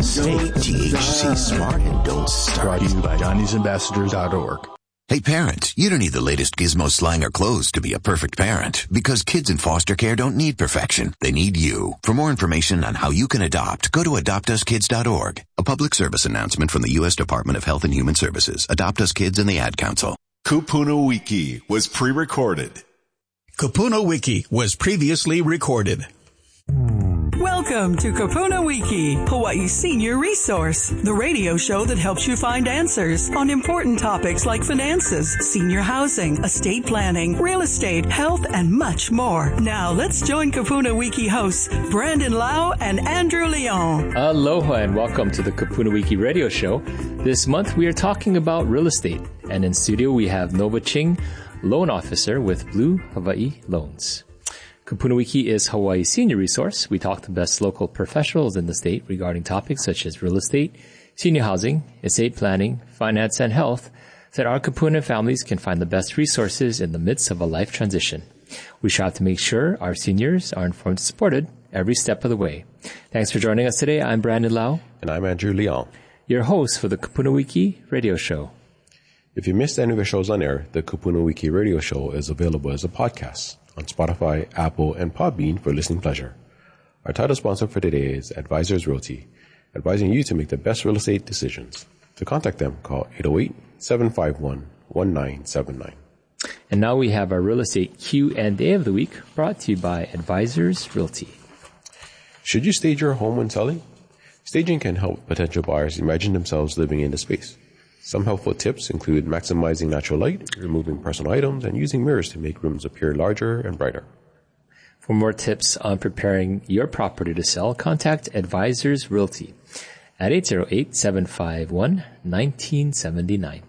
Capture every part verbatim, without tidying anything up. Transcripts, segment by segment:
Stay T H C smart and don't start. Brought to you by Johnny's Ambassadors dot org. Hey parents, you don't need the latest gizmo slang or clothes to be a perfect parent, because kids in foster care don't need perfection. They need you. For more information on how you can adopt, go to adopt us kids dot org. A public service announcement from the U S Department of Health and Human Services, Adopt Us Kids, and the Ad Council. Kupuna Wiki was pre-recorded. Kupuna Wiki was previously recorded. Welcome to Kupuna Wiki, Hawaii's senior resource, the radio show that helps you find answers on important topics like finances, senior housing, estate planning, real estate, health, and much more. Now, let's join Kupuna Wiki hosts Brandon Lau and Andrew Leon. Aloha and welcome to the Kupuna Wiki radio show. This month we are talking about real estate, and in studio we have Nova Ching, loan officer with Blue Hawaii Loans. Kupuna Wiki is Hawaii's senior resource. We talk to the best local professionals in the state regarding topics such as real estate, senior housing, estate planning, finance, and health, so that our Kupuna families can find the best resources in the midst of a life transition. We strive to make sure our seniors are informed and supported every step of the way. Thanks for joining us today. I'm Brandon Lau. And I'm Andrew Leon, your host for the Kupuna Wiki radio show. If you missed any of the shows on air, the Kupuna Wiki radio show is available as a podcast on Spotify, Apple, and Podbean for listening pleasure. Our title sponsor for today is Advisors Realty, advising you to make the best real estate decisions. To contact them, call eight oh eight, seven five one, one nine seven nine. And now we have our real estate Q and A of the week, brought to you by Advisors Realty. Should you stage your home when selling? Staging can help potential buyers imagine themselves living in the space. Some helpful tips include maximizing natural light, removing personal items, and using mirrors to make rooms appear larger and brighter. For more tips on preparing your property to sell, contact Advisors Realty at eight oh eight, seven five one, one nine seven nine.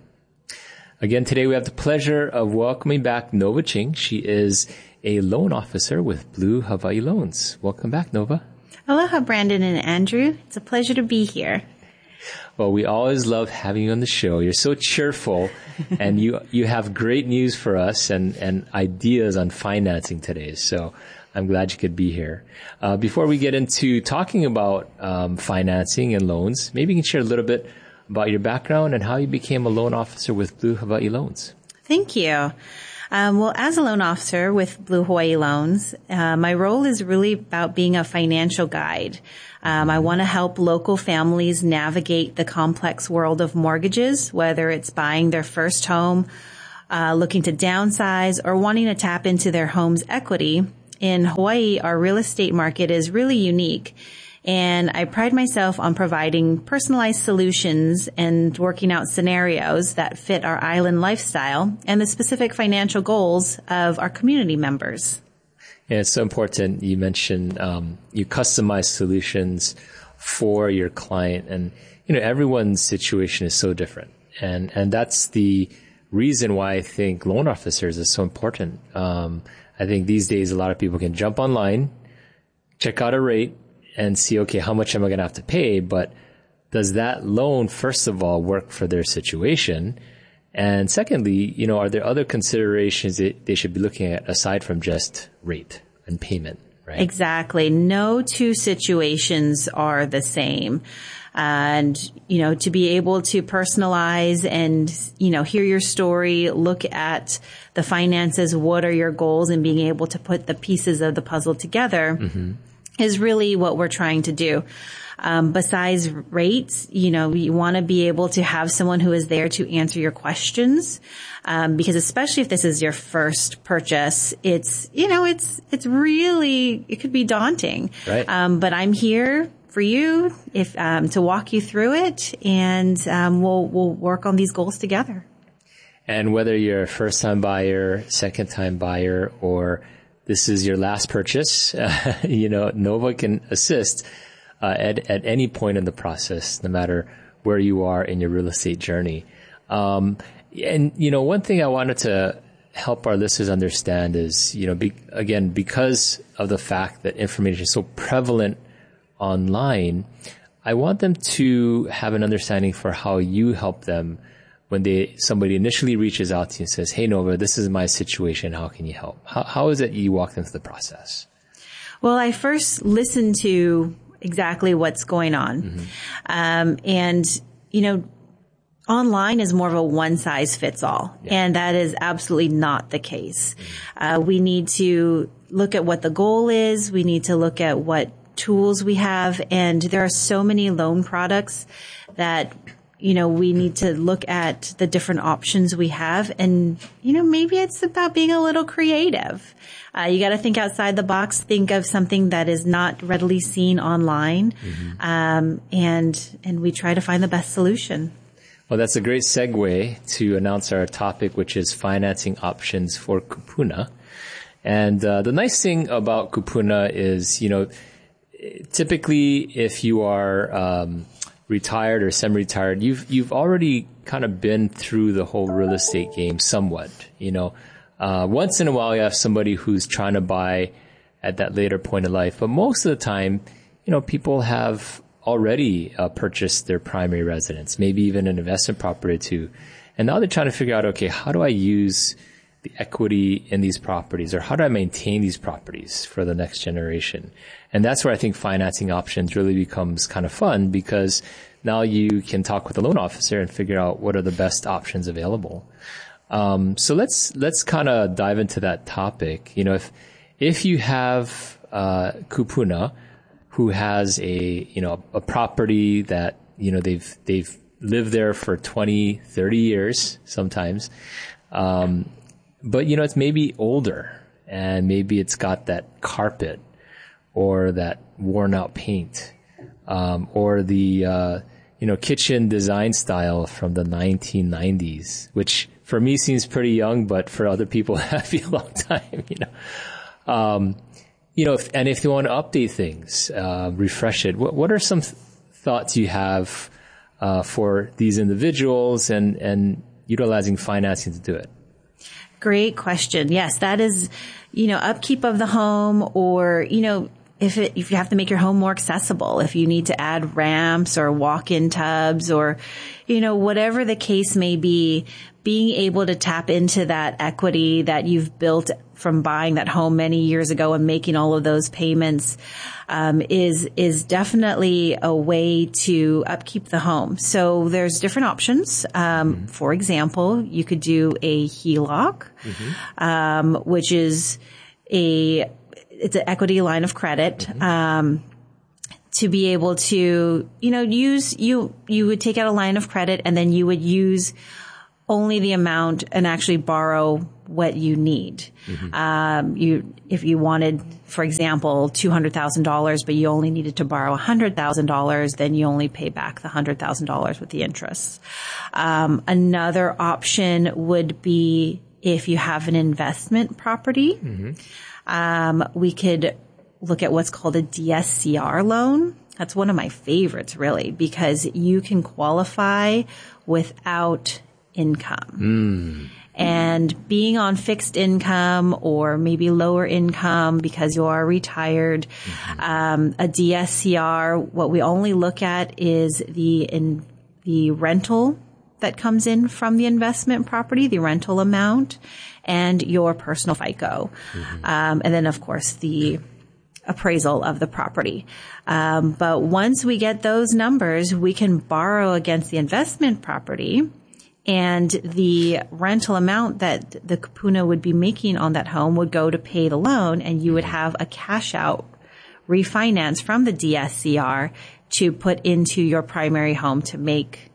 Again, today we have the pleasure of welcoming back Nova Ching. She is a loan officer with Blue Hawaii Loans. Welcome back, Nova. Aloha, Brandon and Andrew. It's a pleasure to be here. Well, we always love having you on the show. You're so cheerful, and you you have great news for us and, and ideas on financing today. So I'm glad you could be here. Uh, before we get into talking about um, financing and loans, maybe you can share a little bit about your background and how you became a loan officer with Blue Hawaii Loans. Thank you. Um, well, as a loan officer with Blue Hawaii Loans, uh, my role is really about being a financial guide. Um, I want to help local families navigate the complex world of mortgages, whether it's buying their first home, uh, looking to downsize, or wanting to tap into their home's equity. In Hawaii, our real estate market is really unique, and I pride myself on providing personalized solutions and working out scenarios that fit our island lifestyle and the specific financial goals of our community members. Yeah, it's so important. You mentioned um, you customize solutions for your client, and you know everyone's situation is so different, and and that's the reason why I think loan officers is so important. Um, I think these days a lot of people can jump online, check out a rate, and see, okay, how much am I going to have to pay? But does that loan, first of all, work for their situation? And secondly, you know, are there other considerations that they should be looking at aside from just rate and payment, right? Exactly. No two situations are the same. And, you know, to be able to personalize and, you know, hear your story, look at the finances, what are your goals, and being able to put the pieces of the puzzle together mm-hmm. is really what we're trying to do. Um, besides rates, you know, you want to be able to have someone who is there to answer your questions. Um, because especially if this is your first purchase, it's, you know, it's, it's really, it could be daunting. Right. Um, but I'm here for you if, um, to walk you through it, and, um, we'll, we'll work on these goals together. And whether you're a first time buyer, second time buyer, or this is your last purchase, uh, you know, Nova can assist Uh, at, at any point in the process, no matter where you are in your real estate journey. Um, and, you know, one thing I wanted to help our listeners understand is, you know, be, again, because of the fact that information is so prevalent online, I want them to have an understanding for how you help them when they somebody initially reaches out to you and says, hey, Nova, this is my situation. How can you help? How, how is it you walk them through the process? Well, I first listen to exactly what's going on. Mm-hmm. Um, and, you know, online is more of a one size fits all. Yeah. And that is absolutely not the case. Mm-hmm. Uh, we need to look at what the goal is. We need to look at what tools we have. And there are so many loan products that, you know, we need to look at the different options we have. And, you know, maybe it's about being a little creative. Uh, you got to think outside the box, think of something that is not readily seen online. Mm-hmm. Um, and, and we try to find the best solution. Well, that's a great segue to announce our topic, which is financing options for kupuna. And uh, the nice thing about kupuna is, you know, typically if you are um, retired or semi-retired, you've you've already kind of been through the whole real estate game somewhat. You know, uh, once in a while you have somebody who's trying to buy at that later point in life, but most of the time, you know, people have already uh, purchased their primary residence, maybe even an investment property or two. And now they're trying to figure out, okay, how do I use the equity in these properties, or how do I maintain these properties for the next generation? And that's where I think financing options really becomes kind of fun, because now you can talk with the loan officer and figure out what are the best options available. Um, so let's, let's kind of dive into that topic. You know, if, if you have, uh, kupuna, who has a, you know, a property that, you know, they've, they've lived there for twenty, thirty years sometimes. Um, but, you know, it's maybe older, and maybe it's got that carpet or that worn out paint, um, or the, uh, you know, kitchen design style from the nineteen nineties, which for me seems pretty young, but for other people, that'd be a long time, you know. Um, You know, if, and if you want to update things, uh, refresh it, what, what are some th- thoughts you have uh, for these individuals and, and utilizing financing to do it? Great question. Yes, that is, you know, upkeep of the home, or, you know, if it, if you have to make your home more accessible, if you need to add ramps or walk-in tubs, or, you know, whatever the case may be, being able to tap into that equity that you've built from buying that home many years ago and making all of those payments, um, is, is definitely a way to upkeep the home. So there's different options. Um, mm-hmm. For example, you could do a H E L O C, mm-hmm. um, which is a, it's an equity line of credit, mm-hmm. um, to be able to, you know, use, you, you would take out a line of credit, and then you would use only the amount and actually borrow what you need. Mm-hmm. Um, you, if you wanted, for example, two hundred thousand dollars, but you only needed to borrow one hundred thousand dollars, then you only pay back the one hundred thousand dollars with the interest. Um, another option would be if you have an investment property. Mm-hmm. Um, we could look at what's called a D S C R loan. That's one of my favorites, really, because you can qualify without income. Mm. And being on fixed income or maybe lower income because you are retired, mm-hmm. um, a D S C R, what we only look at is the in, the rental that comes in from the investment property, the rental amount, and your personal FICO. Mm-hmm. Um, and then, of course, the appraisal of the property. Um, but once we get those numbers, we can borrow against the investment property, and the rental amount that the kupuna would be making on that home would go to pay the loan, and you would have a cash out refinance from the D S C R to put into your primary home to make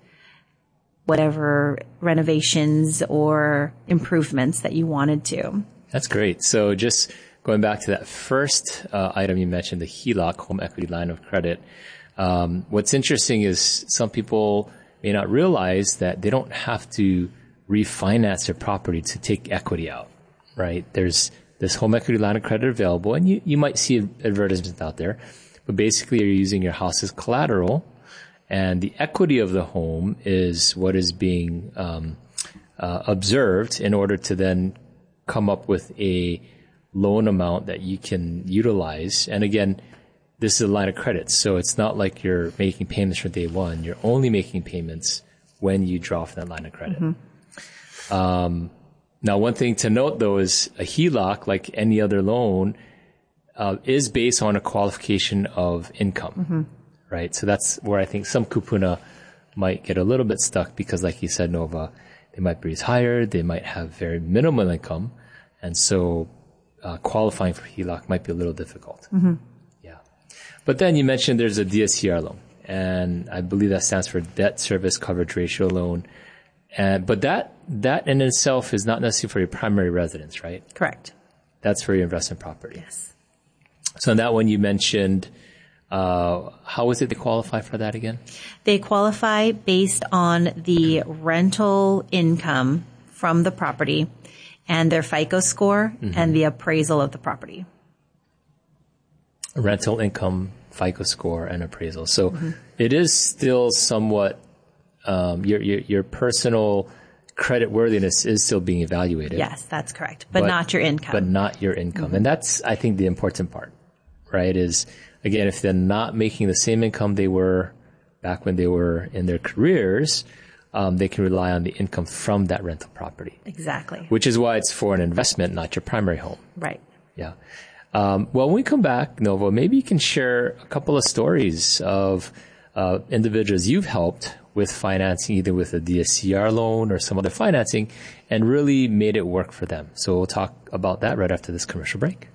whatever renovations or improvements that you wanted to. That's great. So just going back to that first uh, item you mentioned, the H E L O C, home equity line of credit. Um, what's interesting is some people may not realize that they don't have to refinance their property to take equity out, right? There's this home equity line of credit available, and you, you might see advertisements out there, but basically you're using your house as collateral, and the equity of the home is what is being um, uh, observed in order to then come up with a loan amount that you can utilize. And again, this is a line of credit, so it's not like you're making payments from day one. You're only making payments when you draw from that line of credit. Mm-hmm. Um, now, one thing to note, though, is a H E L O C, like any other loan, uh, is based on a qualification of income, mm-hmm. right? So that's where I think some kupuna might get a little bit stuck because, like you said, Nova, they might be hired, they might have very minimal income, and so uh, qualifying for H E L O C might be a little difficult. Mm-hmm. Yeah. But then you mentioned there's a D S C R loan, and I believe that stands for Debt Service Coverage Ratio Loan. And, but that, that in itself is not necessarily for your primary residence, right? Correct. That's for your investment property. Yes. So in that one you mentioned, uh, how is it they qualify for that again? They qualify based on the rental income from the property and their FICO score mm-hmm. and the appraisal of the property. Rental income, FICO score, and appraisal. So mm-hmm. it is still somewhat Um, your, your, your personal credit worthiness is still being evaluated. Yes, that's correct. But, but not your income. But not your income. Mm-hmm. And that's, I think, the important part, right? Is, again, if they're not making the same income they were back when they were in their careers, um, they can rely on the income from that rental property. Exactly. Which is why it's for an investment, not your primary home. Right. Yeah. Um, well, when we come back, Nova, maybe you can share a couple of stories of uh, individuals you've helped with financing, either with a D S C R loan or some other financing, and really made it work for them. So we'll talk about that right after this commercial break.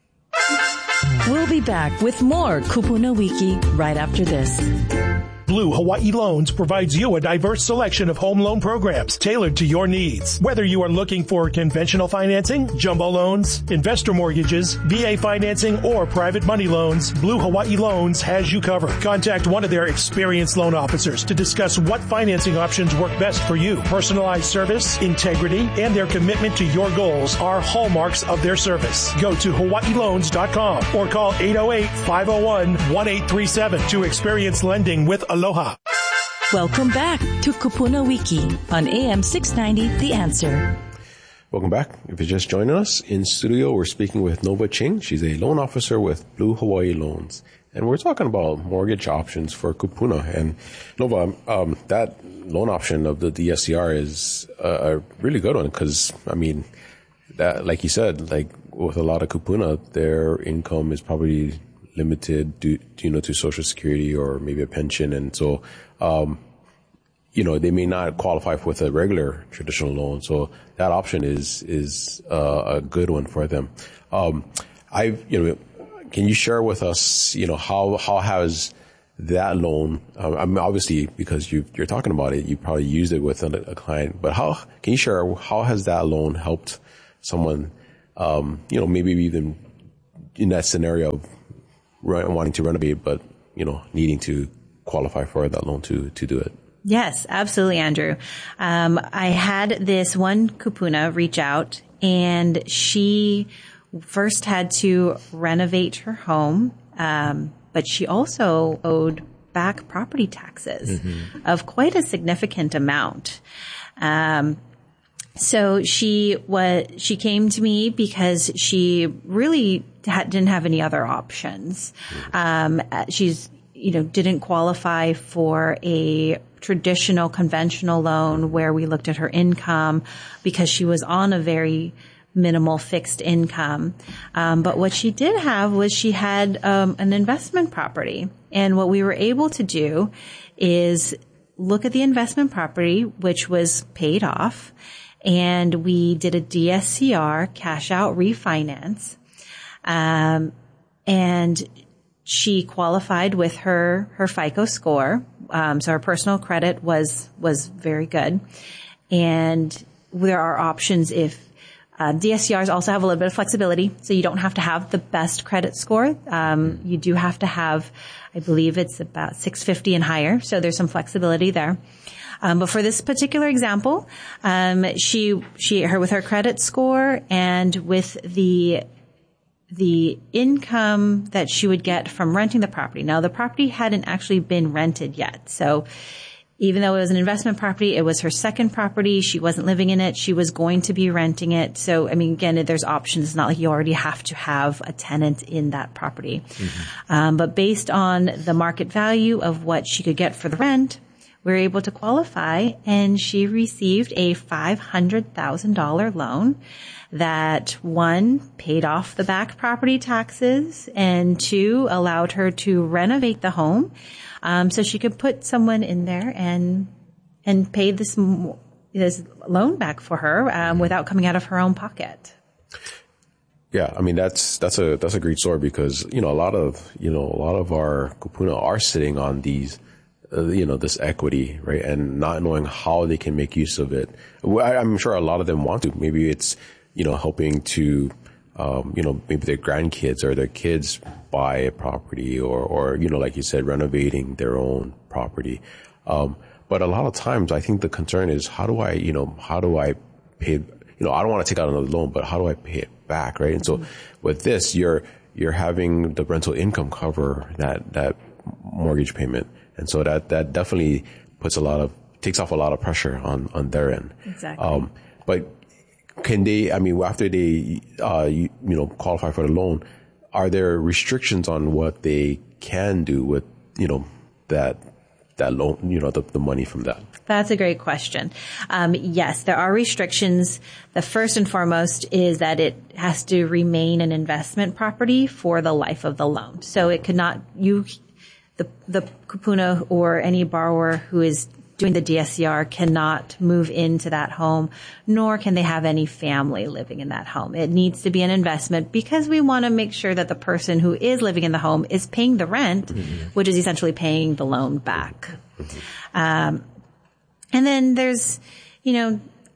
We'll be back with more Kupuna Wiki right after this. Blue Hawaii Loans provides you a diverse selection of home loan programs tailored to your needs. Whether you are looking for conventional financing, jumbo loans, investor mortgages, V A financing, or private money loans, Blue Hawaii Loans has you covered. Contact one of their experienced loan officers to discuss what financing options work best for you. Personalized service, integrity, and their commitment to your goals are hallmarks of their service. Go to hawaii loans dot com or call eight oh eight, five oh one, one eight three seven to experience lending with Aloha. Welcome back to Kupuna Wiki on A M six ninety, The Answer. Welcome back. If you're just joining us, in studio we're speaking with Nova Ching. She's a loan officer with Blue Hawaii Loans. And we're talking about mortgage options for kupuna. And Nova, um, that loan option of the D S C R is a, a really good one because, I mean, that, like you said, like with a lot of kupuna, their income is probably limited due, you know, to Social Security or maybe a pension. And so, um, you know, they may not qualify with a regular traditional loan. So that option is, is, uh, a good one for them. Um, I've, you know, can you share with us, you know, how, how has that loan, um, I mean, obviously because you, you're talking about it, you probably used it with a, a client, but how, can you share, how has that loan helped someone, um, you know, maybe even in that scenario of wanting to renovate, but, you know, needing to qualify for that loan to, to do it? Yes, absolutely, Andrew. Um, I had this one kupuna reach out, and she first had to renovate her home, um, but she also owed back property taxes mm-hmm. of quite a significant amount. Um, so she was, she came to me because she really ha- didn't have any other options. Um, she's, you know, didn't qualify for a traditional conventional loan where we looked at her income because she was on a very minimal fixed income. Um, but what she did have was she had um, an investment property. And what we were able to do is look at the investment property, which was paid off, and we did a D S C R cash out refinance. Um, and she qualified with her, her FICO score. Um, so her personal credit was, was very good. And there are options if, uh, D S C Rs also have a little bit of flexibility. So you don't have to have the best credit score. Um, you do have to have, I believe it's about six fifty and higher. So there's some flexibility there. Um, but for this particular example, um, she, she, her with her credit score and with the, the income that she would get from renting the property. Now, the property hadn't actually been rented yet. So even though it was an investment property, it was her second property. She wasn't living in it. She was going to be renting it. So, I mean, again, there's options. It's not like you already have to have a tenant in that property. Mm-hmm. Um, but based on the market value of what she could get for the rent, we were able to qualify, and she received a five hundred thousand dollars loan that, one, paid off the back property taxes, and two, allowed her to renovate the home, um, so she could put someone in there and and pay this this loan back for her um, without coming out of her own pocket. Yeah, I mean that's that's a that's a great story, because you know a lot of you know a lot of our kupuna are sitting on these. Uh, you know, this equity, right? And not knowing how they can make use of it. I, I'm sure a lot of them want to. Maybe it's, you know, helping to, um, you know, maybe their grandkids or their kids buy a property, or, or, you know, like you said, renovating their own property. Um, but a lot of times I think the concern is, how do I, you know, how do I pay, you know, I don't want to take out another loan, but how do I pay it back, right? And so with this, you're, you're having the rental income cover that, that mortgage payment. And so that, that definitely puts a lot of, takes off a lot of pressure on, on their end. Exactly. Um, but can they, I mean, after they, uh, you, you know, qualify for the loan, are there restrictions on what they can do with, you know, that, that loan, you know, the, the money from that? That's a great question. Um, yes, there are restrictions. The first and foremost is that it has to remain an investment property for the life of the loan. So it could not, you, The, the kupuna or any borrower who is doing the D S C R cannot move into that home, nor can they have any family living in that home. It needs to be an investment, because we want to make sure that the person who is living in the home is paying the rent, mm-hmm. which is essentially paying the loan back. Mm-hmm. Um, and then there's, you know,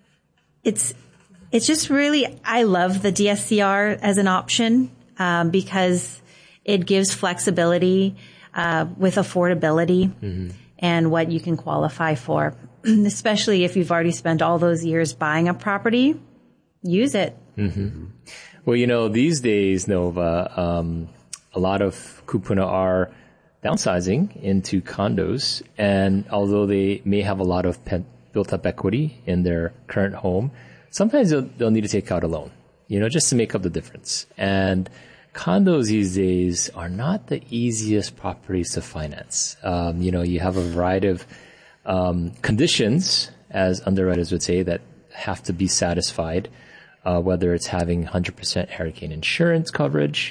it's, it's just really, I love the D S C R as an option, um, because it gives flexibility. Uh, with affordability mm-hmm. and what you can qualify for, especially if you've already spent all those years buying a property, use it. Mm-hmm. Well, you know, these days, Nova, um, a lot of kupuna are downsizing into condos, and although they may have a lot of pen- built-up equity in their current home, sometimes they'll, they'll need to take out a loan, you know, just to make up the difference. And condos these days are not the easiest properties to finance. Um, you know, you have a variety of um, conditions, as underwriters would say, that have to be satisfied, uh, whether it's having one hundred percent hurricane insurance coverage,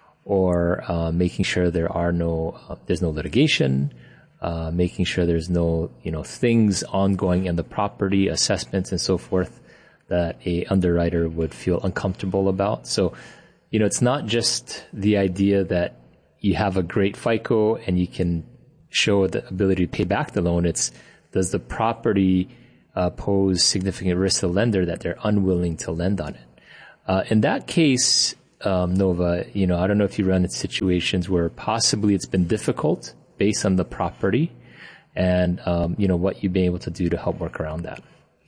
or uh, making sure there are no, uh, there's no litigation, uh, making sure there's no, you know, things ongoing in the property, assessments and so forth that a underwriter would feel uncomfortable about. So, you know, it's not just the idea that you have a great FICO and you can show the ability to pay back the loan. It's, does the property uh, pose significant risk to the lender that they're unwilling to lend on it? Uh, in that case, um, Nova, you know, I don't know if you run into situations where possibly it's been difficult based on the property, and, um, you know, what you've been able to do to help work around that.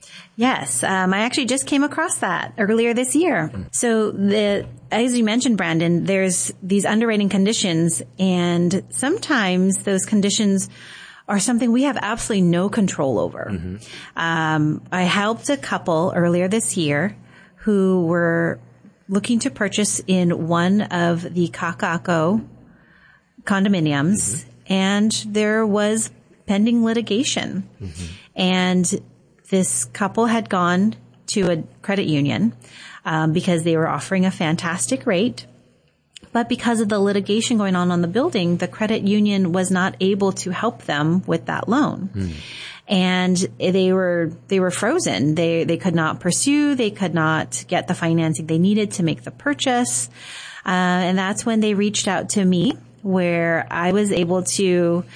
Yes, um, I actually just came across that earlier this year. Mm. So the, as you mentioned, Brandon, there's these underwriting conditions, and sometimes those conditions are something we have absolutely no control over. Mm-hmm. Um, I helped a couple earlier this year who were looking to purchase in one of the Kaka'ako condominiums, mm-hmm. and there was pending litigation. Mm-hmm. And this couple had gone to a credit union um, because they were offering a fantastic rate. But because of the litigation going on on the building, the credit union was not able to help them with that loan. Mm. And they were, they were frozen. They, they could not pursue. They could not get the financing they needed to make the purchase. Uh, and that's when they reached out to me, where I was able to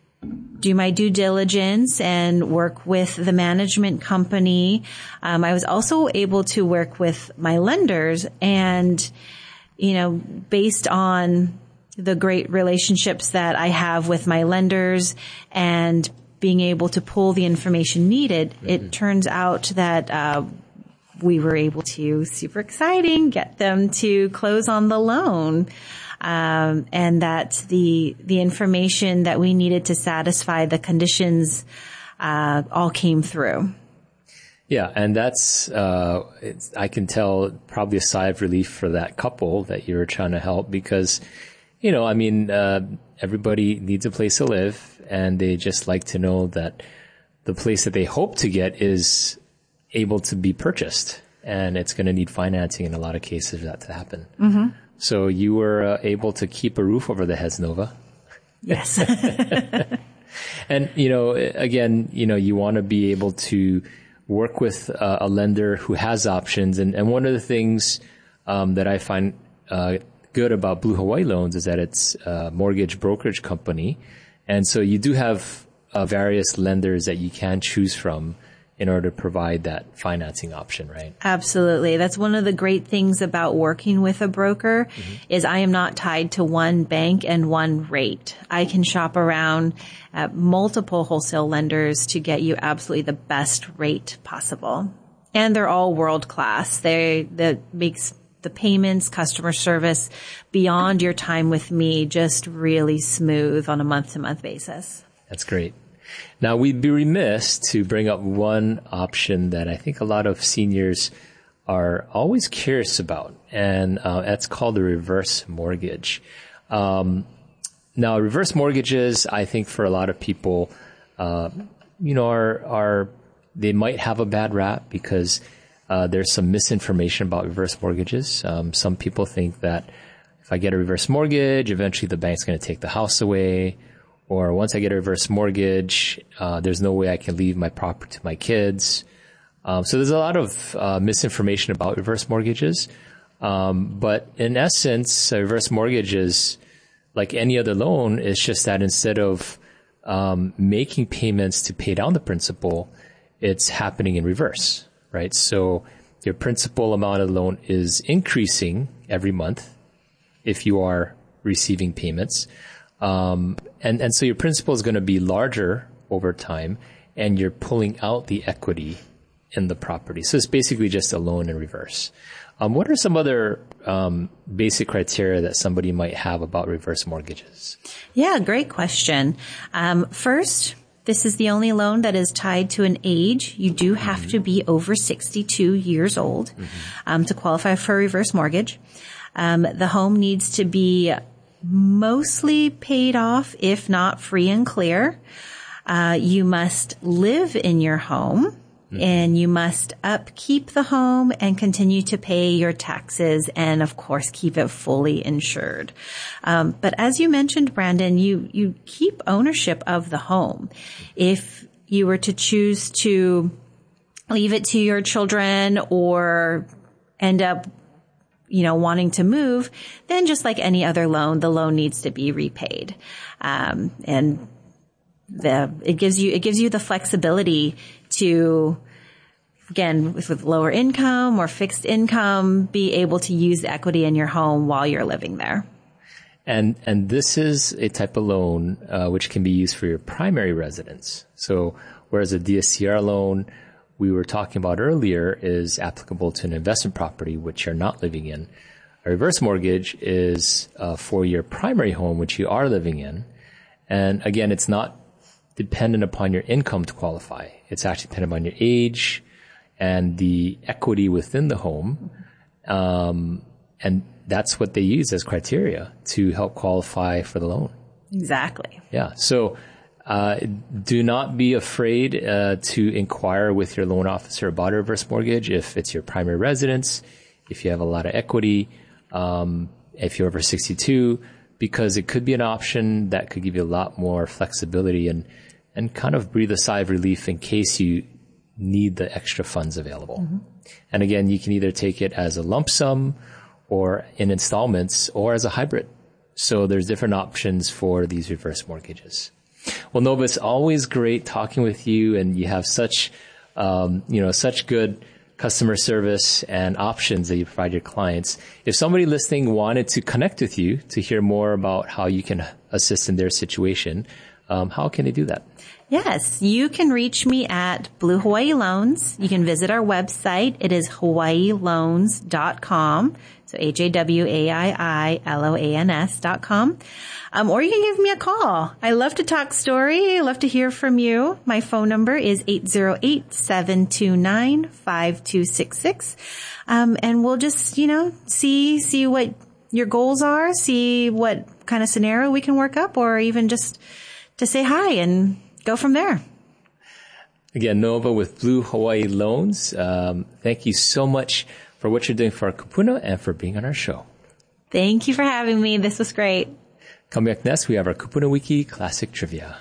do my due diligence and work with the management company. Um, I was also able to work with my lenders, and, you know, based on the great relationships that I have with my lenders and being able to pull the information needed, mm-hmm. it turns out that, uh, we were able to, super exciting, get them to close on the loan. Um, and that the, the information that we needed to satisfy the conditions, uh, all came through. Yeah. And that's, uh, it's, I can tell probably a sigh of relief for that couple that you were trying to help, because, you know, I mean, uh, everybody needs a place to live, and they just like to know that, the place that they hope to get is able to be purchased, and it's going to need financing in a lot of cases for that to happen. Mm-hmm. So you were uh, able to keep a roof over the heads, Nova. Yes. And, you know, again, you know, you want to be able to work with uh, a lender who has options. And, and one of the things um, that I find uh, good about Blue Hawaii Loans is that it's a mortgage brokerage company. And so you do have uh, various lenders that you can choose from in order to provide that financing option, right? Absolutely. That's one of the great things about working with a broker mm-hmm. is I am not tied to one bank and one rate. I can shop around at multiple wholesale lenders to get you absolutely the best rate possible. And they're all world class. They, that makes the payments, customer service beyond your time with me just really smooth on a month to month basis. That's great. Now, we'd be remiss to bring up one option that I think a lot of seniors are always curious about, and uh, that's called the reverse mortgage. Um, now, reverse mortgages, I think for a lot of people, uh, you know, are, are they might have a bad rap because uh, there's some misinformation about reverse mortgages. Um, some people think that if I get a reverse mortgage, eventually the bank's going to take the house away. Or once I get a reverse mortgage, uh, there's no way I can leave my property to my kids. Um, so there's a lot of uh, misinformation about reverse mortgages. Um, but in essence, a reverse mortgage is like any other loan. It's just that instead of um, making payments to pay down the principal, it's happening in reverse, right? So your principal amount of the loan is increasing every month if you are receiving payments. Um, and, and so your principal is going to be larger over time, and you're pulling out the equity in the property. So it's basically just a loan in reverse. Um, what are some other um, basic criteria that somebody might have about reverse mortgages? Yeah, great question. Um, first, this is the only loan that is tied to an age. You do have mm-hmm. to be over sixty-two years old mm-hmm. um, to qualify for a reverse mortgage. Um, the home needs to be mostly paid off, if not free and clear. Uh, you must live in your home mm-hmm. and you must upkeep the home and continue to pay your taxes and, of course, keep it fully insured. Um, but as you mentioned, Brandon, you, you keep ownership of the home. If you were to choose to leave it to your children or end up you know, wanting to move, then just like any other loan, the loan needs to be repaid. Um, and the, it gives you, it gives you the flexibility to, again, with, with lower income or fixed income, be able to use the equity in your home while you're living there. And, and this is a type of loan, uh, which can be used for your primary residence. So whereas a D S C R loan, we were talking about earlier, is applicable to an investment property which you're not living in. A reverse mortgage is uh, for your primary home which you are living in. And again, it's not dependent upon your income to qualify. It's actually dependent upon your age and the equity within the home. Um, and that's what they use as criteria to help qualify for the loan. Exactly. Yeah. So Uh, do not be afraid uh, to inquire with your loan officer about a reverse mortgage if it's your primary residence, if you have a lot of equity, um, if you're over sixty-two, because it could be an option that could give you a lot more flexibility and, and kind of breathe a sigh of relief in case you need the extra funds available. Mm-hmm. And again, you can either take it as a lump sum or in installments or as a hybrid. So there's different options for these reverse mortgages. Well, Nova, it's always great talking with you, and you have such, um, you know, such good customer service and options that you provide your clients. If somebody listening wanted to connect with you to hear more about how you can assist in their situation, um, how can they do that? Yes, you can reach me at Blue Hawaii Loans. You can visit our website. It is hawaii loans dot com. So H A W A I I L O A N S dot com. Um, or you can give me a call. I love to talk story. I love to hear from you. My phone number is eight zero eight, seven two nine, five two six six. Um, and we'll just, you know, see, see what your goals are, see what kind of scenario we can work up, or even just to say hi and go from there. Again, Nova with Blue Hawaii Loans. Um, thank you so much for what you're doing for our kupuna and for being on our show. Thank you for having me. This was great. Coming up next, we have our Kupuna Wiki Classic Trivia.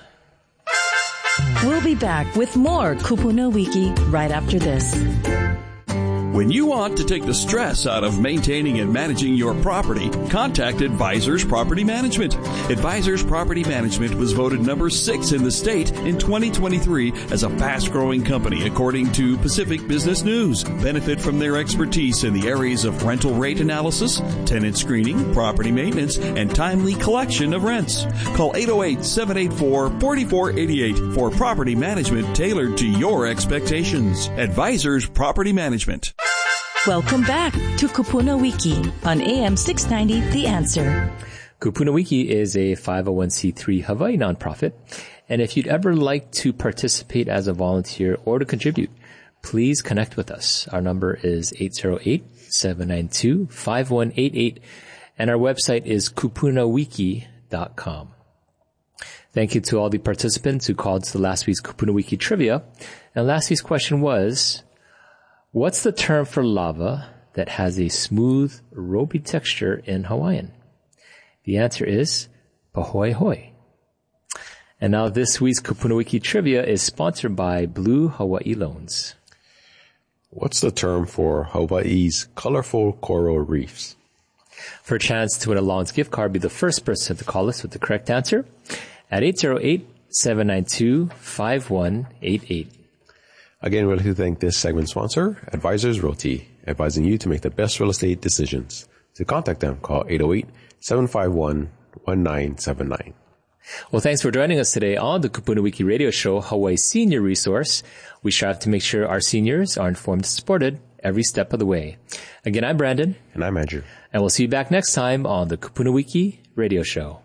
We'll be back with more Kupuna Wiki right after this. When you want to take the stress out of maintaining and managing your property, contact Advisors Property Management. Advisors Property Management was voted number six in the state in twenty twenty-three as a fast-growing company, according to Pacific Business News. Benefit from their expertise in the areas of rental rate analysis, tenant screening, property maintenance, and timely collection of rents. Call eight oh eight, seven eight four, four four eight eight for property management tailored to your expectations. Advisors Property Management. Welcome back to Kupuna Wiki on A M six ninety The Answer. Kupuna Wiki is a five oh one c three Hawaii nonprofit, and if you'd ever like to participate as a volunteer or to contribute, please connect with us. Our number is eight oh eight, seven nine two, five one eight eight, and our website is kupuna wiki dot com. Thank you to all the participants who called to last week's Kupuna Wiki Trivia. And last week's question was, what's the term for lava that has a smooth, ropey texture in Hawaiian? The answer is pahoehoe. And now this week's Kupuna Wiki Trivia is sponsored by Blue Hawaii Loans. What's the term for Hawaii's colorful coral reefs? For a chance to win a Loans gift card, be the first person to call us with the correct answer at eight oh eight, seven nine two, five one eight eight. Again, we'd like to thank this segment sponsor, Advisors Realty, advising you to make the best real estate decisions. To contact them, call eight oh eight, seven five one, one nine seven nine. Well, thanks for joining us today on the Kupuna Wiki radio show, Hawaii Senior Resource. We strive to make sure our seniors are informed and supported every step of the way. Again, I'm Brandon. And I'm Andrew. And we'll see you back next time on the Kupuna Wiki radio show.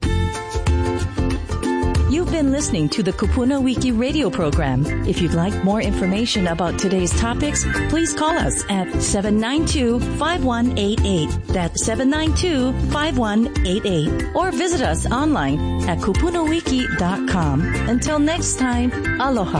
You've been listening to the Kupuna Wiki radio program. If you'd like more information about today's topics, please call us at seven nine two, five one eight eight. That's seven nine two, five one eight eight. Or visit us online at kupuna wiki dot com. Until next time, aloha.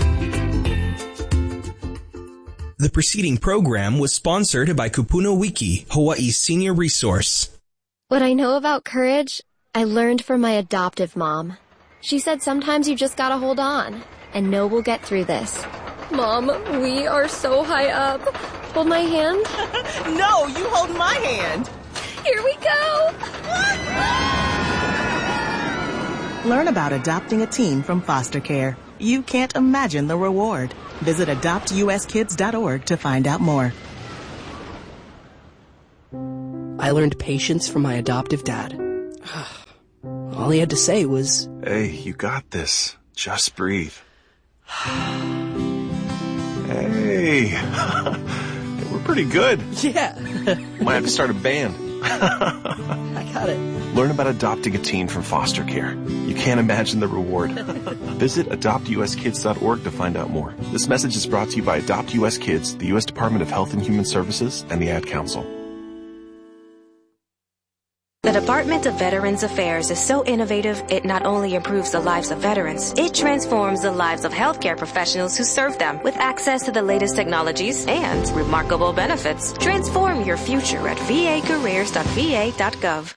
The preceding program was sponsored by Kupuna Wiki, Hawaii's senior resource. What I know about courage, I learned from my adoptive mom. She said sometimes you just gotta hold on and know we'll get through this. Mom, we are so high up. Hold my hand. No, you hold my hand. Here we go. Learn about adopting a teen from foster care. You can't imagine the reward. Visit adopt u s kids dot org to find out more. I learned patience from my adoptive dad. All he had to say was, "Hey, you got this. Just breathe." Hey, we're pretty good. Yeah. Might have to start a band. I got it. Learn about adopting a teen from foster care. You can't imagine the reward. Visit adopt u s kids dot org to find out more. This message is brought to you by Adopt U S Kids, the U S Department of Health and Human Services, and the Ad Council. The Department of Veterans Affairs is so innovative, it not only improves the lives of veterans, it transforms the lives of healthcare professionals who serve them with access to the latest technologies and remarkable benefits. Transform your future at v a careers dot v a dot gov.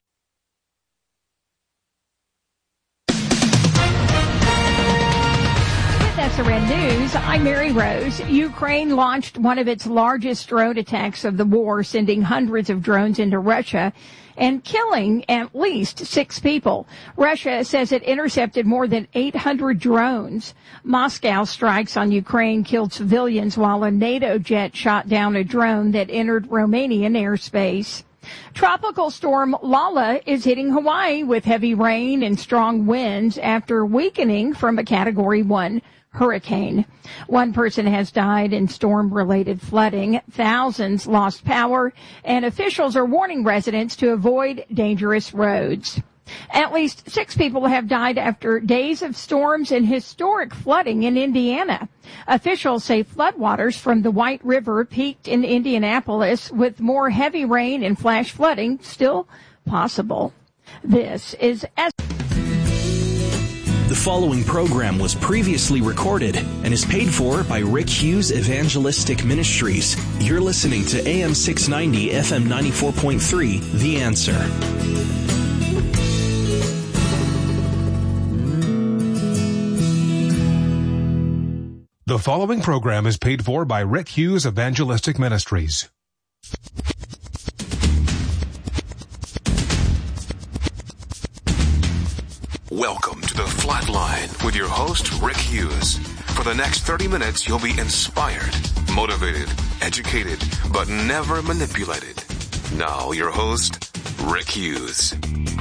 With S R N News, I'm Mary Rose. Ukraine launched one of its largest drone attacks of the war, sending hundreds of drones into Russia and killing at least six people. Russia says it intercepted more than eight hundred drones. Moscow strikes on Ukraine killed civilians while a NATO jet shot down a drone that entered Romanian airspace. Tropical storm Lala is hitting Hawaii with heavy rain and strong winds after weakening from a Category one hurricane. One person has died in storm-related flooding. Thousands lost power, and officials are warning residents to avoid dangerous roads. At least six people have died after days of storms and historic flooding in Indiana. Officials say floodwaters from the White River peaked in Indianapolis, with more heavy rain and flash flooding still possible. This is S- The following program was previously recorded and is paid for by Rick Hughes Evangelistic Ministries. You're listening to A M six ninety, F M ninety-four point three, The Answer. The following program is paid for by Rick Hughes Evangelistic Ministries. Welcome to The Flatline with your host, Rick Hughes. For the next thirty minutes, you'll be inspired, motivated, educated, but never manipulated. Now, your host, Rick Hughes.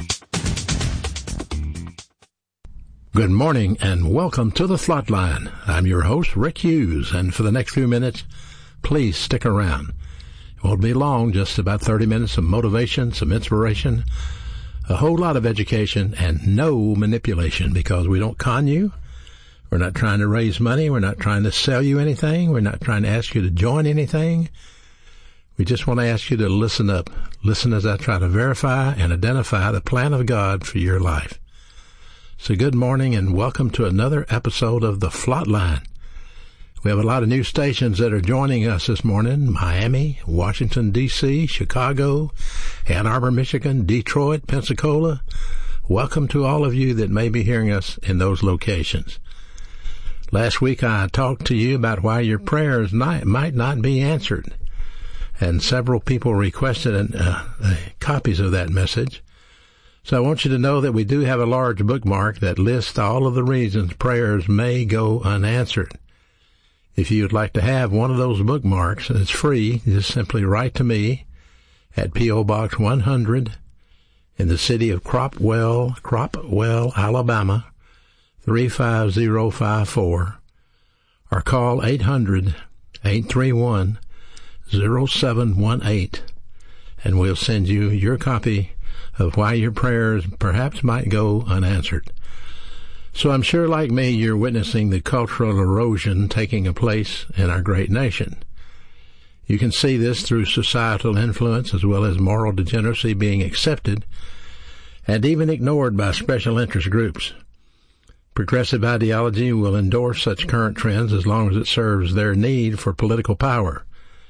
Good morning and welcome to The Flatline. I'm your host, Rick Hughes, and for the next few minutes, please stick around. It won't be long, just about thirty minutes of motivation, some inspiration, a whole lot of education, and no manipulation, because we don't con you. We're not trying to raise money. We're not trying to sell you anything. We're not trying to ask you to join anything. We just want to ask you to listen up. Listen as I try to verify and identify the plan of God for your life. So good morning and welcome to another episode of The Flatline. We have a lot of new stations that are joining us this morning. Miami, Washington, D C, Chicago, Ann Arbor, Michigan, Detroit, Pensacola. Welcome to all of you that may be hearing us in those locations. Last week I talked to you about why your prayers might, might not be answered. And several people requested uh, uh, copies of that message. So I want you to know that we do have a large bookmark that lists all of the reasons prayers may go unanswered. If you'd like to have one of those bookmarks, it's free. Just simply write to me at P O Box one hundred in the city of Cropwell, Cropwell, Alabama, three five zero five four, or call eight hundred, eight three one, zero seven one eight, and we'll send you your copy of why your prayers perhaps might go unanswered. So I'm sure, like me, you're witnessing the cultural erosion taking place in our great nation. You can see this through societal influence as well as moral degeneracy being accepted and even ignored by special interest groups. Progressive ideology will endorse such current trends as long as it serves their need for political power.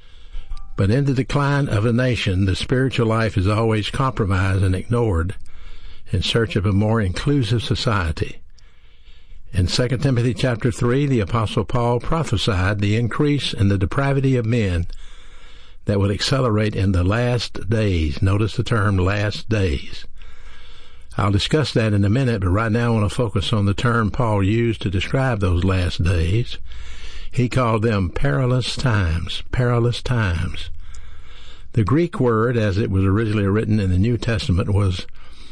But in the decline of a nation, the spiritual life is always compromised and ignored in search of a more inclusive society. In Second Timothy chapter three, the Apostle Paul prophesied the increase in the depravity of men that would accelerate in the last days. Notice the term last days. I'll discuss that in a minute, but right now I want to focus on the term Paul used to describe those last days. He called them perilous times, perilous times. The Greek word, as it was originally written in the New Testament, was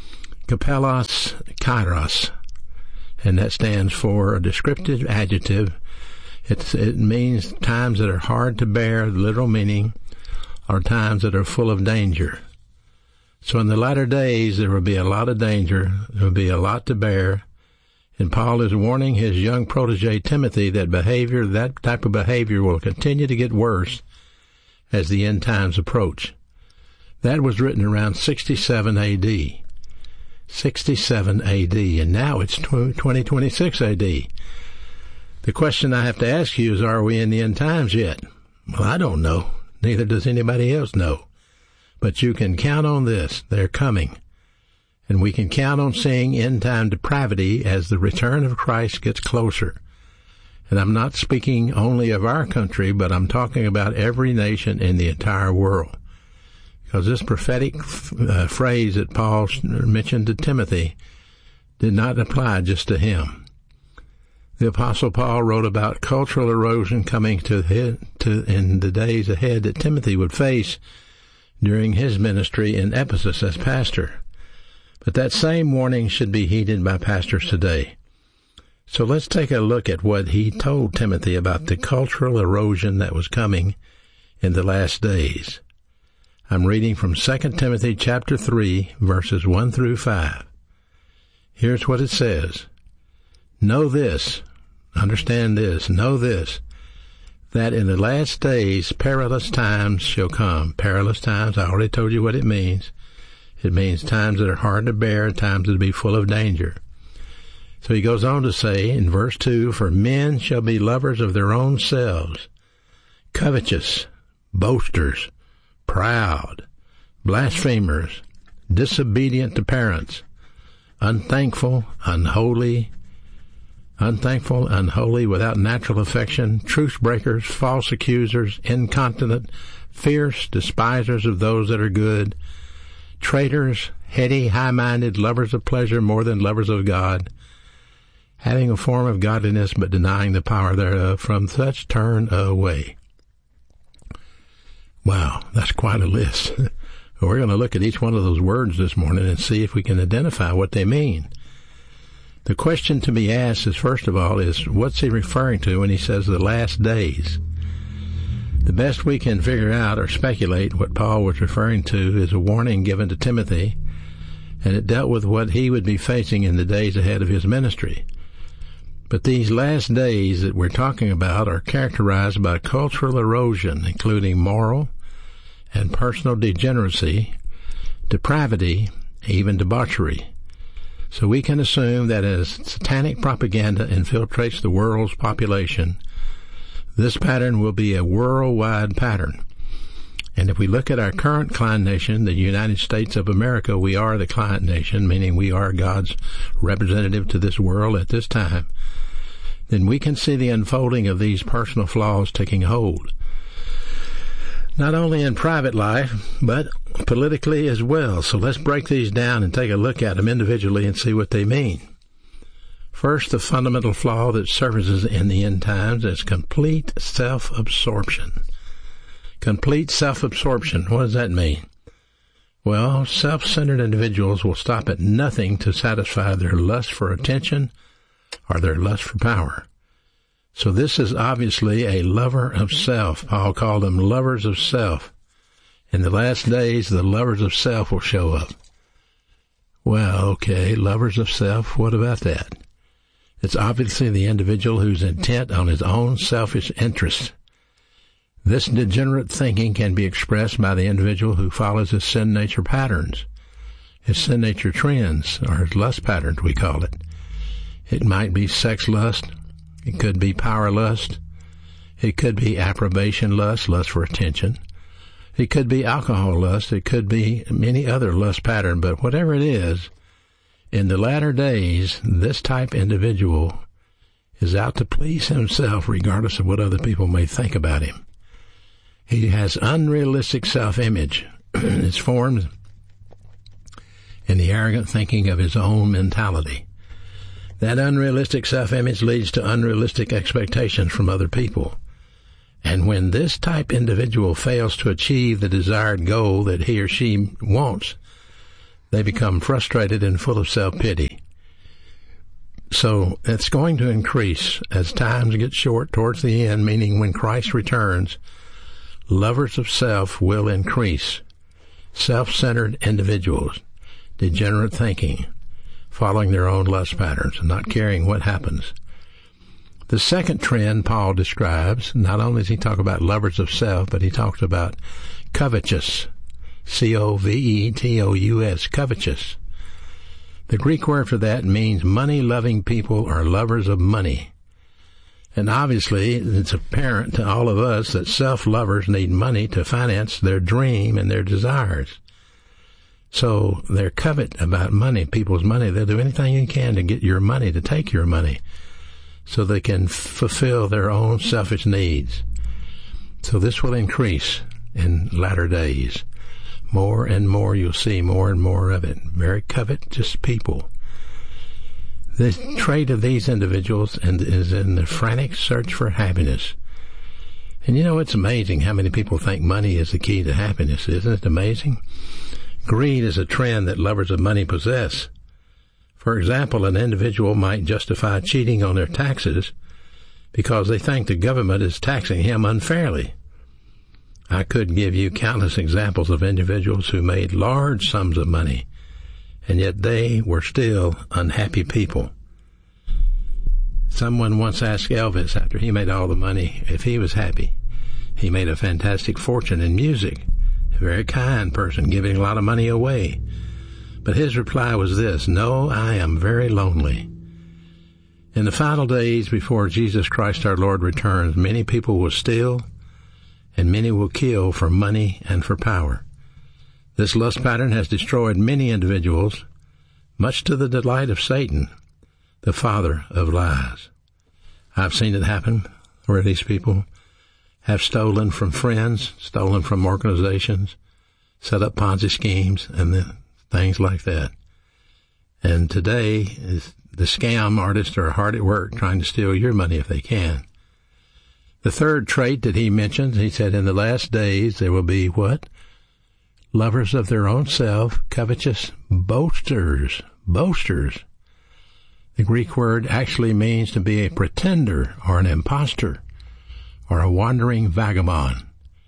kapelos kairos, and that stands for a descriptive adjective. It's, it means times that are hard to bear, the literal meaning, or times that are full of danger. So in the latter days, there will be a lot of danger, there will be a lot to bear, and Paul is warning his young protege Timothy that behavior, that type of behavior will continue to get worse as the end times approach. That was written around sixty-seven A D sixty-seven A D, and now it's twenty twenty-six A D. The question I have to ask you is, are we in the end times yet? Well, I don't know. Neither does anybody else know. But you can count on this. They're coming. And we can count on seeing end-time depravity as the return of Christ gets closer. And I'm not speaking only of our country, but I'm talking about every nation in the entire world. Because this prophetic uh, phrase that Paul mentioned to Timothy did not apply just to him. The Apostle Paul wrote about cultural erosion coming to, his, to in the days ahead that Timothy would face during his ministry in Ephesus as pastor. But that same warning should be heeded by pastors today. So let's take a look at what he told Timothy about the cultural erosion that was coming in the last days. I'm reading from Second Timothy chapter three, verses one through five. Here's what it says. Know this, understand this, know this, that in the last days perilous times shall come. Perilous times, I already told you what it means. It means times that are hard to bear, times that will be full of danger. So he goes on to say in verse two, for men shall be lovers of their own selves, covetous, boasters, proud, blasphemers, disobedient to parents, unthankful, unholy, unthankful, unholy, without natural affection, truce breakers, false accusers, incontinent, fierce, despisers of those that are good, traitors, heady, high-minded, lovers of pleasure more than lovers of God, having a form of godliness but denying the power thereof. From such turn away. Wow, that's quite a list. We're going to look at each one of those words this morning and see if we can identify what they mean. The question to be asked is, first of all, is what's he referring to when he says the last days? The best we can figure out or speculate what Paul was referring to is a warning given to Timothy, and it dealt with what he would be facing in the days ahead of his ministry. But these last days that we're talking about are characterized by cultural erosion, including moral and personal degeneracy, depravity, even debauchery. So we can assume that as satanic propaganda infiltrates the world's population, this pattern will be a worldwide pattern. And if we look at our current client nation, the United States of America, we are the client nation, meaning we are God's representative to this world at this time, then we can see the unfolding of these personal flaws taking hold, not only in private life, but politically as well. So let's break these down and take a look at them individually and see what they mean. First, the fundamental flaw that surfaces in the end times is complete self-absorption. Complete self-absorption. What does that mean? Well, self-centered individuals will stop at nothing to satisfy their lust for attention or their lust for power. So this is obviously a lover of self. Paul called them lovers of self. In the last days, the lovers of self will show up. Well, okay, lovers of self, what about that? It's obviously the individual who's intent on his own selfish interests. This degenerate thinking can be expressed by the individual who follows his sin nature patterns, his sin nature trends, or his lust patterns, we call it. It might be sex lust. It could be power lust. It could be approbation lust, lust for attention. It could be alcohol lust. It could be many other lust patterns. But whatever it is, in the latter days, this type individual is out to please himself regardless of what other people may think about him. He has unrealistic self-image. It's formed in the arrogant thinking of his own mentality. That unrealistic self-image leads to unrealistic expectations from other people. And when this type individual fails to achieve the desired goal that he or she wants, they become frustrated and full of self-pity. So it's going to increase as times get short towards the end, meaning when Christ returns, lovers of self will increase. Self-centered individuals, degenerate thinking, following their own lust patterns and not caring what happens. The second trend Paul describes, not only does he talk about lovers of self, but he talks about covetous, C O V E T O U S, covetous. The Greek word for that means money-loving people or lovers of money. And obviously, it's apparent to all of us that self-lovers need money to finance their dream and their desires. So they're covet about money, people's money. They'll do anything they can to get your money, to take your money, so they can f- fulfill their own selfish needs. So this will increase in latter days. More and more, you'll see more and more of it. Very covetous people. The trait of these individuals is in the frantic search for happiness. And you know, it's amazing how many people think money is the key to happiness. Isn't it amazing? Greed is a trend that lovers of money possess. For example, an individual might justify cheating on their taxes because they think the government is taxing him unfairly. I could give you countless examples of individuals who made large sums of money, and yet they were still unhappy people. Someone once asked Elvis, after he made all the money, if he was happy. He made a fantastic fortune in music. A very kind person, giving a lot of money away. But his reply was this: "No, I am very lonely." In the final days before Jesus Christ our Lord returns, many people will steal and many will kill for money and for power. This lust pattern has destroyed many individuals, much to the delight of Satan, the father of lies. I've seen it happen where these people have stolen from friends, stolen from organizations, set up Ponzi schemes, and the, things like that. And today, is the scam artists are hard at work trying to steal your money if they can. The third trait that he mentions, he said, in the last days there will be what? Lovers of their own self, covetous, boasters, boasters. The Greek word actually means to be a pretender or an impostor or a wandering vagabond.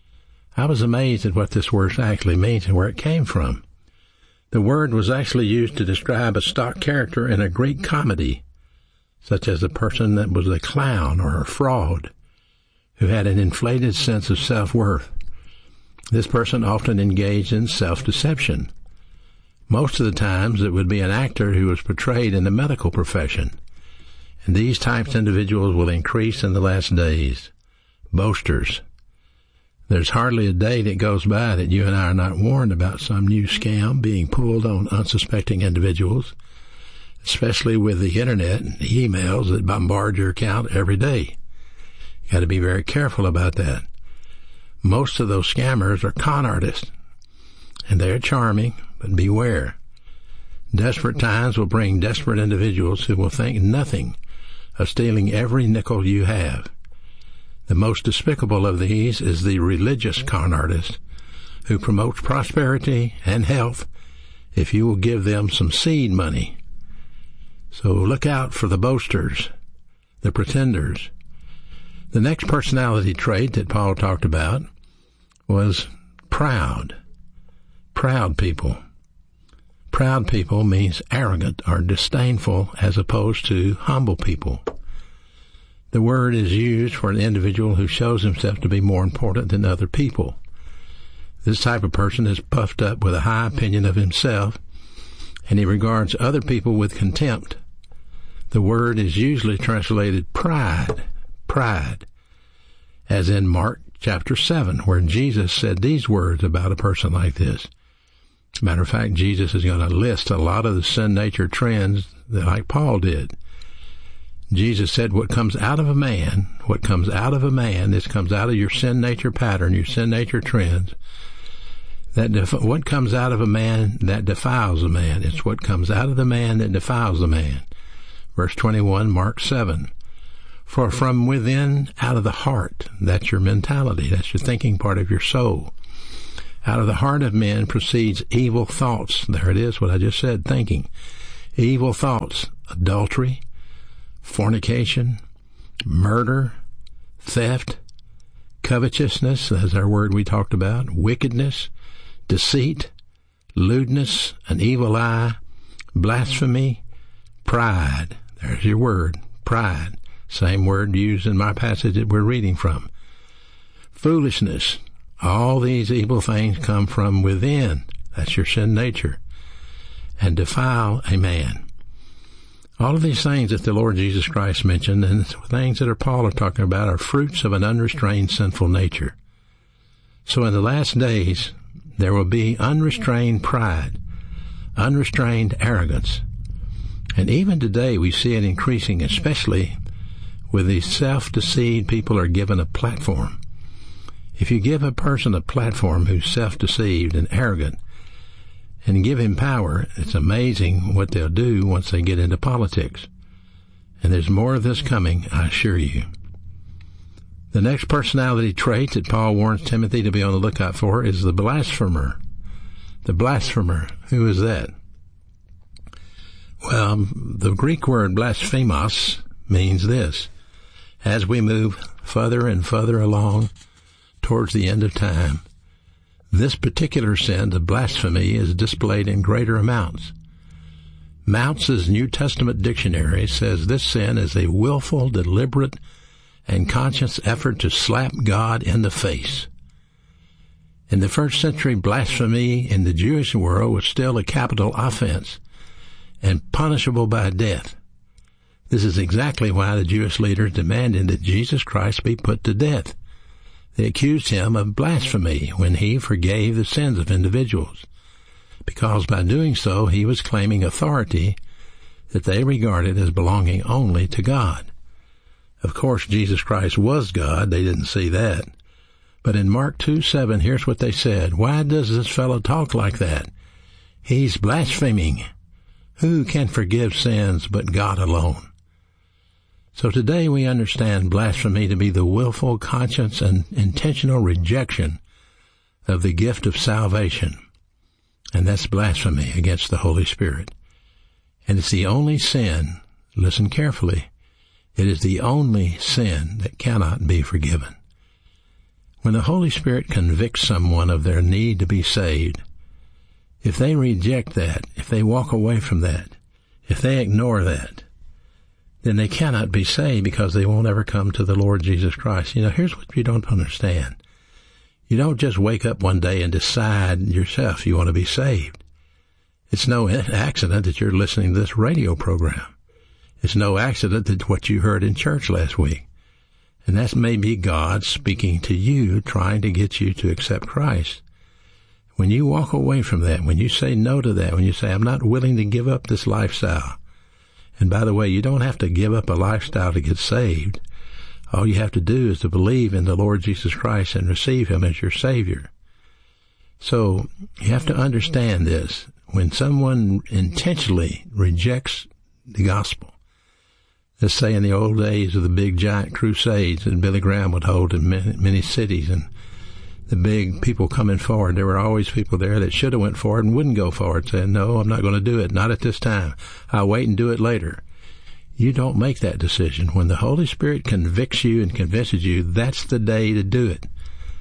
I was amazed at what this word actually means and where it came from. The word was actually used to describe a stock character in a Greek comedy, such as a person that was a clown or a fraud, who had an inflated sense of self-worth. This person often engaged in self-deception. Most of the times it would be an actor who was portrayed in the medical profession. And these types of individuals will increase in the last days. Boasters. There's hardly a day that goes by that you and I are not warned about some new scam being pulled on unsuspecting individuals, especially with the internet and the emails that bombard your account every day. You got to be very careful about that. Most of those scammers are con artists, and they're charming, but beware. Desperate times will bring desperate individuals who will think nothing of stealing every nickel you have. The most despicable of these is the religious con artist who promotes prosperity and health if you will give them some seed money. So look out for the boasters, the pretenders. The next personality trait that Paul talked about was proud. Proud people. Proud people means arrogant or disdainful as opposed to humble people. The word is used for an individual who shows himself to be more important than other people. This type of person is puffed up with a high opinion of himself, and he regards other people with contempt. The word is usually translated pride, pride, as in Mark chapter seven, where Jesus said these words about a person like this. As a matter of fact, Jesus is going to list a lot of the sin nature trends that, like Paul did. Jesus said what comes out of a man, what comes out of a man, this comes out of your sin nature pattern, your sin nature trends, that def- what comes out of a man that defiles a man. It's what comes out of the man that defiles the man. Verse twenty-one, Mark seven. For from within, out of the heart, that's your mentality, that's your thinking part of your soul. Out of the heart of men proceeds evil thoughts. There it is, what I just said, thinking. Evil thoughts, adultery, fornication, murder, theft, covetousness, that's our word we talked about, wickedness, deceit, lewdness, an evil eye, blasphemy, pride. There's your word, pride. Same word used in my passage that we're reading from. Foolishness. All these evil things come from within. That's your sin nature. And defile a man. All of these things that the Lord Jesus Christ mentioned and things that are Paul are talking about are fruits of an unrestrained sinful nature. So in the last days, there will be unrestrained pride, unrestrained arrogance. And even today we see it increasing, especially with these self-deceived people are given a platform. If you give a person a platform who's self-deceived and arrogant and give him power, it's amazing what they'll do once they get into politics. And there's more of this coming, I assure you. The next personality trait that Paul warns Timothy to be on the lookout for is the blasphemer. The blasphemer. Who is that? Well, the Greek word blasphemos means this. As we move further and further along towards the end of time, this particular sin of blasphemy is displayed in greater amounts. Mounce's New Testament dictionary says this sin is a willful, deliberate, and conscious effort to slap God in the face. In the first century, blasphemy in the Jewish world was still a capital offense and punishable by death. This is exactly why the Jewish leaders demanded that Jesus Christ be put to death. They accused him of blasphemy when he forgave the sins of individuals, because by doing so he was claiming authority that they regarded as belonging only to God. Of course, Jesus Christ was God. They didn't see that. But in Mark two seven, here's what they said. Why does this fellow talk like that? He's blaspheming. Who can forgive sins but God alone? So today we understand blasphemy to be the willful, conscious, and intentional rejection of the gift of salvation. And that's blasphemy against the Holy Spirit. And it's the only sin, listen carefully, it is the only sin that cannot be forgiven. When the Holy Spirit convicts someone of their need to be saved, if they reject that, if they walk away from that, if they ignore that, then they cannot be saved because they won't ever come to the Lord Jesus Christ. You know, here's what you don't understand. You don't just wake up one day and decide yourself you want to be saved. It's no accident that you're listening to this radio program. It's no accident that what you heard in church last week. And that may be God speaking to you, trying to get you to accept Christ. When you walk away from that, when you say no to that, when you say, I'm not willing to give up this lifestyle. And by the way, you don't have to give up a lifestyle to get saved. All you have to do is to believe in the Lord Jesus Christ and receive him as your Savior. So you have to understand this. When someone intentionally rejects the gospel, let's say in the old days of the big giant crusades that Billy Graham would hold in many, many cities, and the big people coming forward, there were always people there that should have went forward and wouldn't go forward, saying, no, I'm not going to do it, not at this time. I'll wait and do it later. You don't make that decision. When the Holy Spirit convicts you and convinces you, that's the day to do it.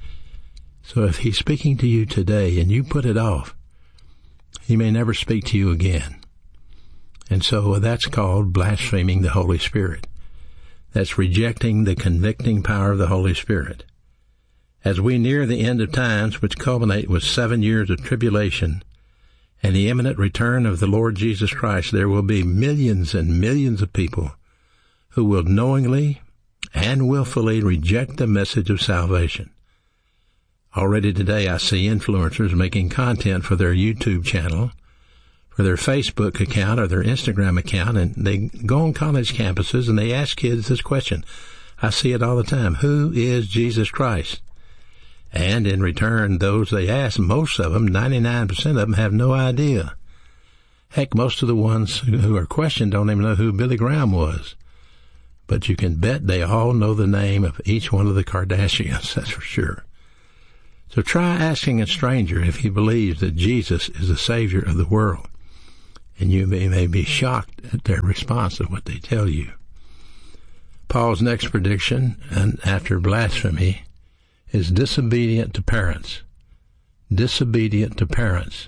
So if he's speaking to you today and you put it off, he may never speak to you again. And so that's called blaspheming the Holy Spirit. That's rejecting the convicting power of the Holy Spirit. As we near the end of times, which culminate with seven years of tribulation and the imminent return of the Lord Jesus Christ, there will be millions and millions of people who will knowingly and willfully reject the message of salvation. Already today I see influencers making content for their YouTube channel, for their Facebook account or their Instagram account, and they go on college campuses and they ask kids this question. I see it all the time. Who is Jesus Christ? And in return, those they ask, most of them, ninety-nine percent of them, have no idea. Heck, most of the ones who are questioned don't even know who Billy Graham was. But you can bet they all know the name of each one of the Kardashians, that's for sure. So try asking a stranger if he believes that Jesus is the Savior of the world, and you may, may be shocked at their response to what they tell you. Paul's next prediction, and after blasphemy, is disobedient to parents. Disobedient to parents.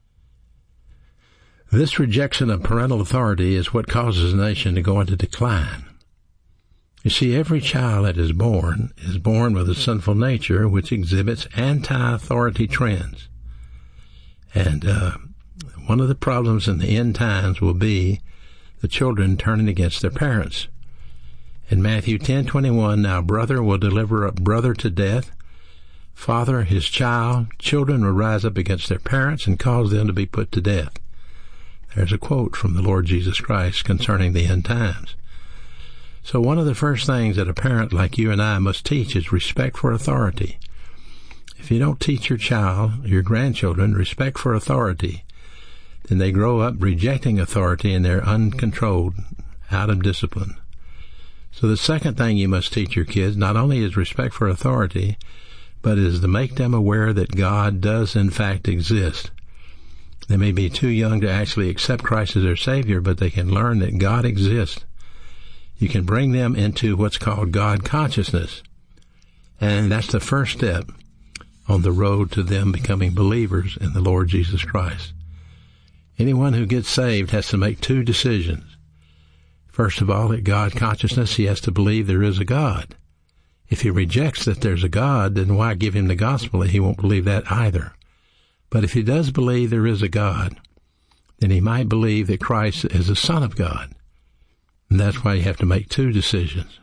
This rejection of parental authority is what causes a nation to go into decline. You see, every child that is born is born with a sinful nature which exhibits anti-authority trends. And uh, one of the problems in the end times will be the children turning against their parents. In Matthew ten twenty-one, now brother will deliver up brother to death, father his child, children will rise up against their parents and cause them to be put to death. There's a quote from the Lord Jesus Christ concerning the end times. So one of the first things that a parent like you and I must teach is respect for authority. If you don't teach your child, your grandchildren, respect for authority, then they grow up rejecting authority and they're uncontrolled, out of discipline. So the second thing you must teach your kids not only is respect for authority, but is to make them aware that God does in fact exist. They may be too young to actually accept Christ as their Savior, but they can learn that God exists. You can bring them into what's called God consciousness. And that's the first step on the road to them becoming believers in the Lord Jesus Christ. Anyone who gets saved has to make two decisions. First of all, at God consciousness, he has to believe there is a God. If he rejects that there's a God, then why give him the gospel? He won't believe that either. But if he does believe there is a God, then he might believe that Christ is the Son of God. And that's why you have to make two decisions.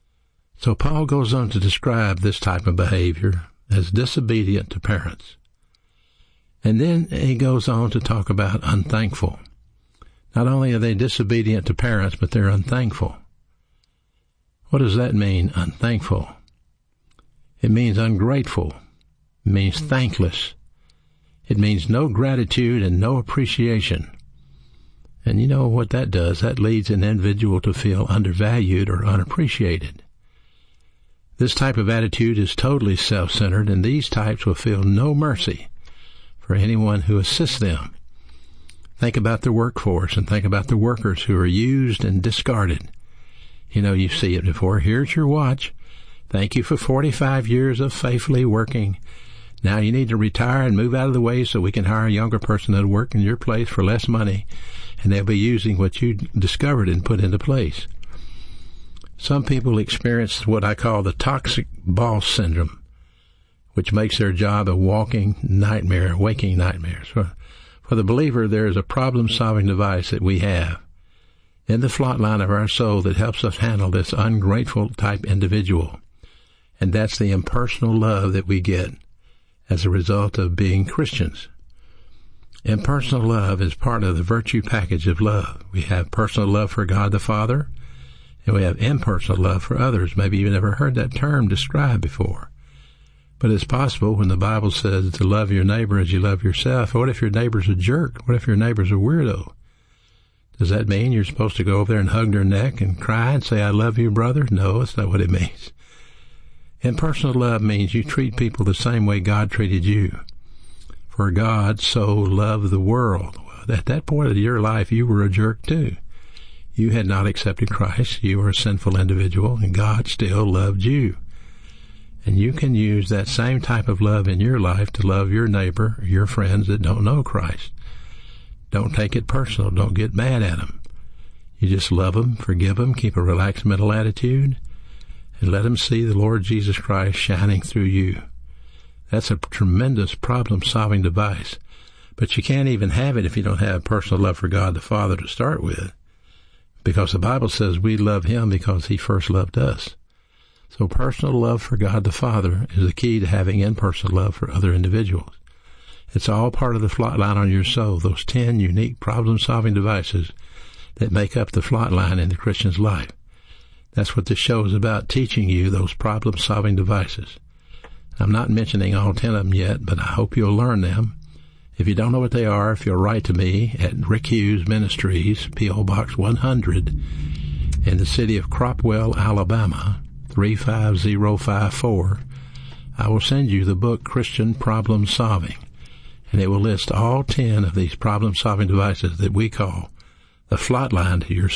So Paul goes on to describe this type of behavior as disobedient to parents. And then he goes on to talk about unthankful. Not only are they disobedient to parents, but they're unthankful. What does that mean, unthankful? It means ungrateful. It means thankless. It means no gratitude and no appreciation. And you know what that does? That leads an individual to feel undervalued or unappreciated. This type of attitude is totally self-centered, and these types will feel no mercy for anyone who assists them. Think about the workforce and think about the workers who are used and discarded. You know, you see it before. Here's your watch. Thank you for forty-five years of faithfully working. Now you need to retire and move out of the way so we can hire a younger person that'll work in your place for less money, and they'll be using what you discovered and put into place. Some people experience what I call the toxic boss syndrome, which makes their job a walking nightmare, a waking nightmare. So for the believer, there is a problem-solving device that we have in the flat line of our soul that helps us handle this ungrateful type individual. And that's the impersonal love that we get as a result of being Christians. Impersonal love is part of the virtue package of love. We have personal love for God the Father, and we have impersonal love for others. Maybe you've never heard that term described before. But it's possible when the Bible says to love your neighbor as you love yourself. What if your neighbor's a jerk? What if your neighbor's a weirdo? Does that mean you're supposed to go over there and hug their neck and cry and say, I love you, brother? No, that's not what it means. Impersonal love means you treat people the same way God treated you. For God so loved the world. Well, at that point of your life, you were a jerk too. You had not accepted Christ. You were a sinful individual, and God still loved you. And you can use that same type of love in your life to love your neighbor or your friends that don't know Christ. Don't take it personal. Don't get mad at them. You just love them, forgive them, keep a relaxed mental attitude, and let them see the Lord Jesus Christ shining through you. That's a tremendous problem-solving device. But you can't even have it if you don't have personal love for God the Father to start with, because the Bible says we love Him because He first loved us. So personal love for God the Father is the key to having impersonal love for other individuals. It's all part of the flat line on your soul, those ten unique problem-solving devices that make up the flat line in the Christian's life. That's what this show is about, teaching you those problem-solving devices. I'm not mentioning all ten of them yet, but I hope you'll learn them. If you don't know what they are, if you'll write to me at Rick Hughes Ministries, P O Box one hundred, in the city of Cropwell, Alabama, three five zero five four, I will send you the book Christian Problem Solving, and it will list all ten of these problem-solving devices that we call the flat line to your